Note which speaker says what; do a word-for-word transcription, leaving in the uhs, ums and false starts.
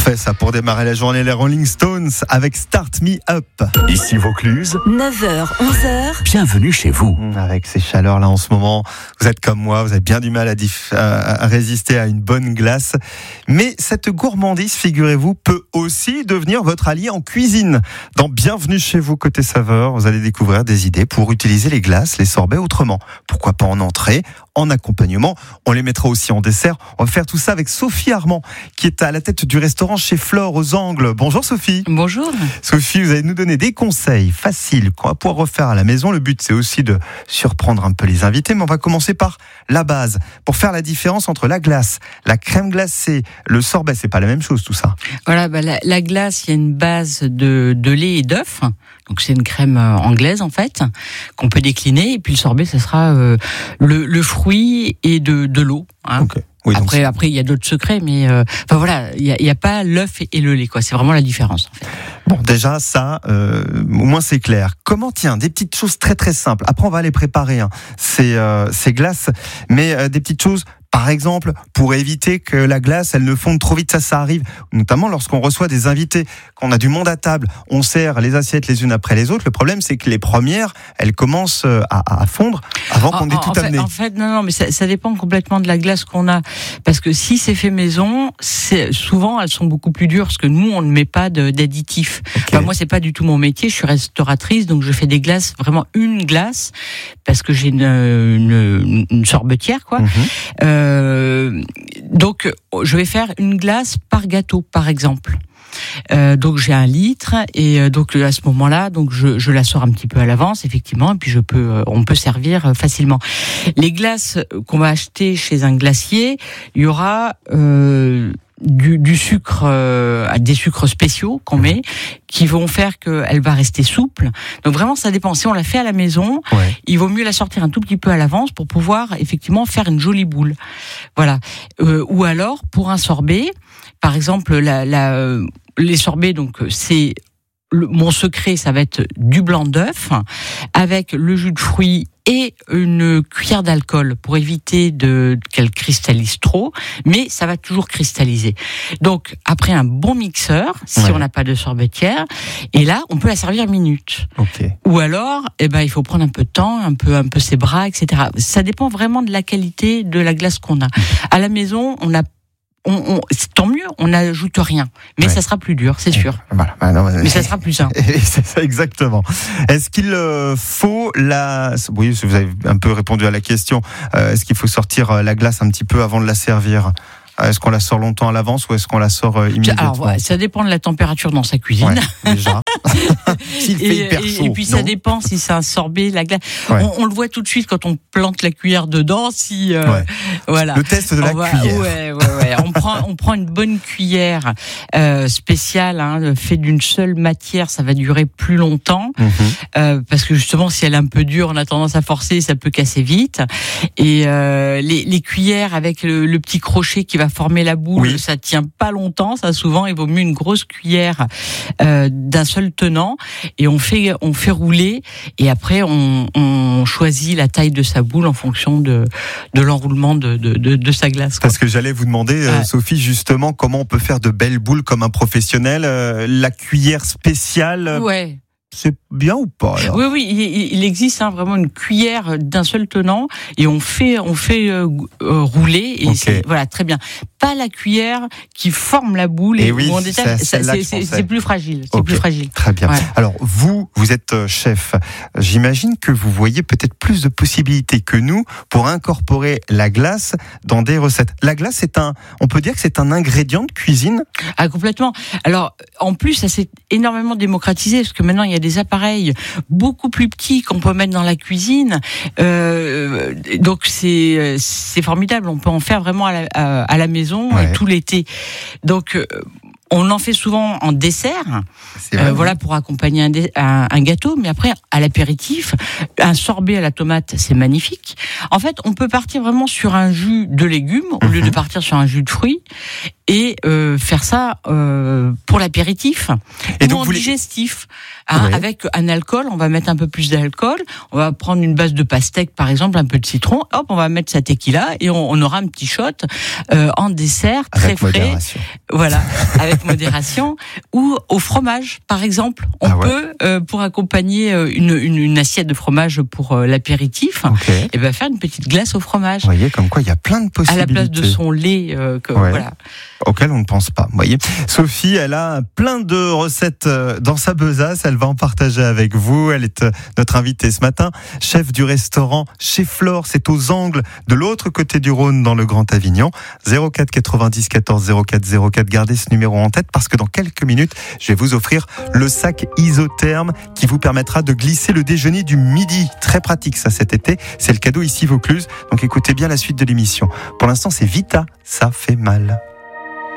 Speaker 1: Parfait ça pour démarrer la journée, les Rolling Stones avec Start Me Up.
Speaker 2: Ici Vaucluse,
Speaker 3: neuf heures, onze heures.
Speaker 2: Bienvenue chez vous.
Speaker 1: Avec ces chaleurs là en ce moment, vous êtes comme moi, vous avez bien du mal à, dif- à résister à une bonne glace. Mais cette gourmandise, figurez-vous, peut aussi devenir votre allié en cuisine. Dans Bienvenue chez vous côté saveur, vous allez découvrir des idées pour utiliser les glaces, les sorbets autrement. Pourquoi pas en entrée, en accompagnement. On les mettra aussi en dessert. On va faire tout ça avec Sophie Armand, qui est à la tête du restaurant Chez Flore aux Angles. Bonjour Sophie.
Speaker 4: Bonjour.
Speaker 1: Sophie, vous allez nous donner des conseils faciles qu'on va pouvoir refaire à la maison. Le but, c'est aussi de surprendre un peu les invités, mais on va commencer par la base. Pour faire la différence entre la glace, la crème glacée, le sorbet, c'est pas la même chose tout ça.
Speaker 4: Voilà, bah, la, la glace, il y a une base de, de lait et d'œufs. Donc c'est une crème anglaise en fait, qu'on peut décliner. Et puis le sorbet, ce sera euh, le, le fruit et de, de l'eau. Hein.
Speaker 1: Okay. Oui,
Speaker 4: après, après, il y a d'autres secrets, mais euh, enfin voilà, il y a, il y a pas l'œuf et, et le lait, quoi. C'est vraiment la différence. En fait.
Speaker 1: Bon, déjà ça, euh, au moins c'est clair. Comment tiens, des petites choses très très simples. Après, on va les préparer, hein, ces, euh, ces glaces, mais euh, des petites choses. Par exemple, pour éviter que la glace, elle ne fonde trop vite, ça, ça arrive, notamment lorsqu'on reçoit des invités, qu'on a du monde à table, on sert les assiettes les unes après les autres. Le problème, c'est que les premières, elles commencent à, à fondre avant qu'on ait
Speaker 4: en,
Speaker 1: tout
Speaker 4: en fait,
Speaker 1: amené.
Speaker 4: En fait, non, non, mais ça, ça dépend complètement de la glace qu'on a, parce que si c'est fait maison, c'est, souvent elles sont beaucoup plus dures, parce que nous, on ne met pas de, d'additifs. Okay. Enfin, moi, c'est pas du tout mon métier. Je suis restauratrice, donc je fais des glaces, vraiment une glace, parce que j'ai une, une, une sorbetière, quoi. Mm-hmm. Euh, Euh, donc, je vais faire une glace par gâteau, par exemple. Euh, donc j'ai un litre et euh, donc à ce moment-là, donc je, je la sors un petit peu à l'avance, effectivement, et puis je peux, euh, on peut servir euh, facilement. Les glaces qu'on va acheter chez un glacier, il y aura euh, Du, du sucre, euh, des sucres spéciaux qu'on met, qui vont faire qu'elle va rester souple. Donc vraiment, ça dépend. Si on la fait à la maison, ouais. Il vaut mieux la sortir un tout petit peu à l'avance pour pouvoir effectivement faire une jolie boule. Voilà. Euh, ou alors pour un sorbet, par exemple, la, la, les sorbets, donc c'est le, mon secret, ça va être du blanc d'œuf avec le jus de fruits et une cuillère d'alcool pour éviter de qu'elle cristallise trop, mais ça va toujours cristalliser. Donc après un bon mixeur, si ouais. on n'a pas de sorbetière, et là on peut la servir minute.
Speaker 1: Okay.
Speaker 4: Ou alors, eh ben il faut prendre un peu de temps, un peu un peu ses bras, et cetera. Ça dépend vraiment de la qualité de la glace qu'on a. À la maison, on a On, on, c'est tant mieux, on n'ajoute rien, mais ouais. ça sera plus dur, c'est sûr.
Speaker 1: Voilà. Bah non,
Speaker 4: mais ça sera plus simple.
Speaker 1: C'est ça exactement. Est-ce qu'il euh, faut la, oui, vous avez un peu répondu à la question. Euh, est-ce qu'il faut sortir la glace un petit peu avant de la servir? Est-ce qu'on la sort longtemps à l'avance ou est-ce qu'on la sort euh, immédiatement?
Speaker 4: Alors, ouais, ça dépend de la température dans sa cuisine.
Speaker 1: Ouais, déjà. S'il fait
Speaker 4: et,
Speaker 1: hyper chaud.
Speaker 4: Et puis
Speaker 1: non
Speaker 4: ça dépend si c'est un sorbet, la glace. Ouais. On, on le voit tout de suite quand on plante la cuillère dedans. Si euh, ouais. voilà.
Speaker 1: Le test de la
Speaker 4: va,
Speaker 1: cuillère.
Speaker 4: Ouais, ouais, ouais. on prend, on prend une bonne cuillère euh, spéciale, hein, faite d'une seule matière. Ça va durer plus longtemps mm-hmm. euh, parce que justement, si elle est un peu dure, on a tendance à forcer, ça peut casser vite. Et euh, les, les cuillères avec le, le petit crochet qui va former la boule, oui. ça tient pas longtemps. Ça, souvent, il vaut mieux une grosse cuillère euh, d'un seul tenant. Et on fait, on fait rouler. Et après, on, on choisit la taille de sa boule en fonction de, de l'enroulement de, de, de, de sa glace. Quoi.
Speaker 1: Parce que j'allais vous demander, euh, ouais. Sophie, justement, comment on peut faire de belles boules comme un professionnel. Euh, la cuillère spéciale.
Speaker 4: Ouais.
Speaker 1: C'est bien ou pas alors?
Speaker 4: Oui, oui, il, il existe hein, vraiment une cuillère d'un seul tenant et on fait, on fait euh, euh, rouler et okay. c'est, voilà, très bien. Pas la cuillère qui forme la boule et, et oui, où on détache, ça, c'est, c'est, c'est plus fragile. C'est okay. plus fragile.
Speaker 1: Très bien. Ouais. Alors vous, vous êtes chef. J'imagine que vous voyez peut-être plus de possibilités que nous pour incorporer la glace dans des recettes. La glace, c'est un, on peut dire que c'est un ingrédient de cuisine.
Speaker 4: Ah complètement. Alors en plus, ça s'est énormément démocratisé parce que maintenant il y a des appareils beaucoup plus petits qu'on peut mettre dans la cuisine. Euh, donc c'est c'est formidable. On peut en faire vraiment à la, à, à la maison ouais. et tout l'été. Donc euh, on en fait souvent en dessert, euh, voilà, pour accompagner un, dé- un, un gâteau. Mais après, à l'apéritif, un sorbet à la tomate, c'est magnifique. En fait, on peut partir vraiment sur un jus de légumes au mm-hmm. lieu de partir sur un jus de fruits. et euh, faire ça euh, pour l'apéritif
Speaker 1: et
Speaker 4: ou
Speaker 1: donc
Speaker 4: en
Speaker 1: vous
Speaker 4: digestif. Hein,
Speaker 1: ouais.
Speaker 4: Avec un alcool, on va mettre un peu plus d'alcool, on va prendre une base de pastèque par exemple, un peu de citron, hop, on va mettre sa tequila et on, on aura un petit shot euh, en dessert très
Speaker 1: avec
Speaker 4: frais,
Speaker 1: modération.
Speaker 4: voilà, avec modération, ou au fromage par exemple. On
Speaker 1: ah ouais.
Speaker 4: peut euh, pour accompagner une, une, une assiette de fromage pour euh, l'apéritif,
Speaker 1: okay.
Speaker 4: et ben faire une petite glace au fromage.
Speaker 1: Vous voyez comme quoi il y a plein de possibilités.
Speaker 4: À la place de son lait, euh, que,
Speaker 1: ouais.
Speaker 4: voilà.
Speaker 1: Auquel on ne pense pas. Vous voyez, Sophie, elle a plein de recettes dans sa besace. Elle va en partager avec vous. Elle est notre invitée ce matin, chef du restaurant Chez Flore. C'est aux Angles, de l'autre côté du Rhône, dans le Grand Avignon. zéro quatre quatre-vingt-dix quatorze zéro quatre zéro quatre. Gardez ce numéro en tête parce que dans quelques minutes, je vais vous offrir le sac isotherme qui vous permettra de glisser le déjeuner du midi. Très pratique ça cet été. C'est le cadeau ici Vaucluse. Donc écoutez bien la suite de l'émission. Pour l'instant, c'est Vita. Ça fait mal.